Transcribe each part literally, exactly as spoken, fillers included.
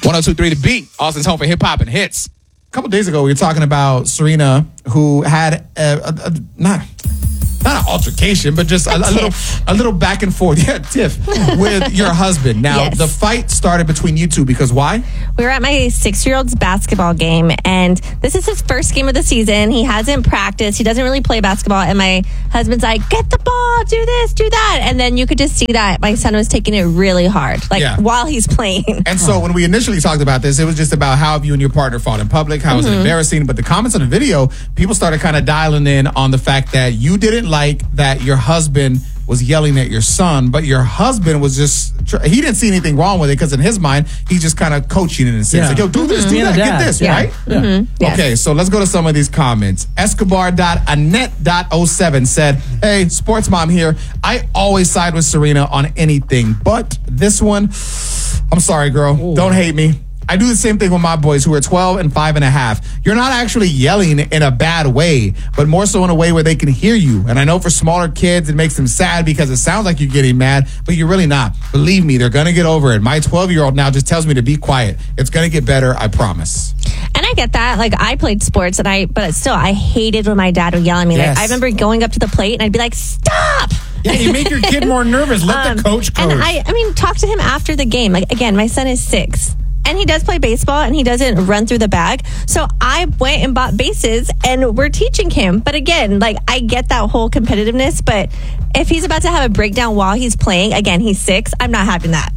one oh two point three The Beat, Austin's home for hip-hop and hits. A couple days ago, we were talking about Serena, who had a, a, a not... Not an altercation, but just a, a, a little a little back and forth. Yeah, tiff with your husband. Now, yes. The fight started between you two because why? We were at my six-year-old's basketball game, and this is his first game of the season. He hasn't practiced. He doesn't really play basketball, and my husband's like, get the ball, do this, do that. And then you could just see that my son was taking it really hard, like Yeah. while he's playing. And so when we initially talked about this, it was just about how you and your partner fought in public, how it was embarrassing. But the comments on the video, people started kind of dialing in on the fact that you didn't like that your husband was yelling at your son, but your husband was just, he didn't see anything wrong with it because in his mind, he's just kind of coaching in a sense. Yeah. Like, yo, do this, do Being a that, get dad. this, Yeah. right? Yeah. Mm-hmm. Yes. Okay, so let's go to some of these comments. Escobar dot Annette dot oh seven said, hey, sports mom here. I always side with Serena on anything, but this one, I'm sorry, girl. Ooh. Don't hate me. I do the same thing with my boys who are twelve and five and a half. You're not actually yelling in a bad way, but more so in a way where they can hear you. And I know for smaller kids, it makes them sad because it sounds like you're getting mad, but you're really not. Believe me, they're going to get over it. My twelve-year-old now just tells me to be quiet. It's going to get better, I promise. And I get that. Like, I played sports, and I, but still, I hated when my dad would yell at me. Yes. Like, I remember going up to the plate, and I'd be like, stop! Yeah, you make your kid more nervous. Let Um, the coach coach. And I, I mean, talk to him after the game. Like, again, my son is six. And he does play baseball, and he doesn't run through the bag. So I went and bought bases, and we're teaching him. But again, like, I get that whole competitiveness. But if he's about to have a breakdown while he's playing, again, he's six, I'm not having that.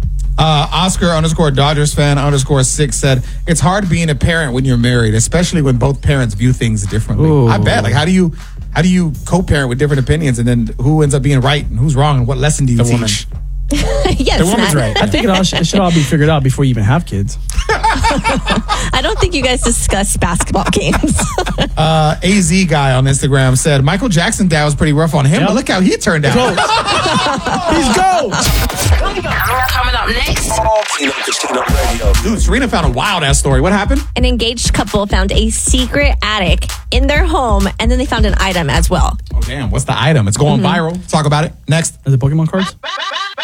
Uh, Oscar underscore Dodgers fan underscore six said, it's hard being a parent when you're married, especially when both parents view things differently. Ooh. I bet. Like, how do you how do you co-parent with different opinions, and then who ends up being right and who's wrong, and what lesson do you The teach? woman. Yes, The woman's Matt. right. I think it, all sh- it should all be figured out before you even have kids. I don't think you guys discuss basketball games. Uh, A Z guy on Instagram said, Michael Jackson dad was pretty rough on him, Yep. but look how he turned out. He's gold. Coming up next. Dude, Serena found a wild-ass story. What happened? An engaged couple found a secret attic in their home, and then they found an item as well. Oh, damn. What's the item? It's going viral. Talk about it. Next. Is it Pokemon cards?